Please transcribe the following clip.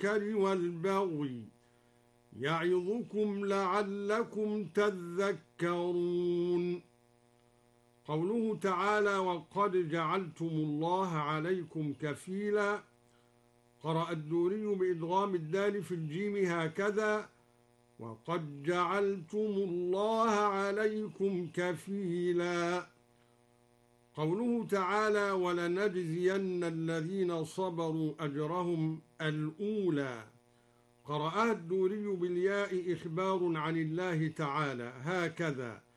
المنكر والبغي يعظكم لعلكم تذكرون. قوله تعالى: وقد جعلتم الله عليكم كفيلا، قرأ الدوري بإدغام الدال في الجيم هكذا: وقد جعلتم الله عليكم كفيلا. قوله تعالى: ولنجزين الذين صبروا أجرهم الأولى، قرأها الدوري بالياء إخبار عن الله تعالى هكذا: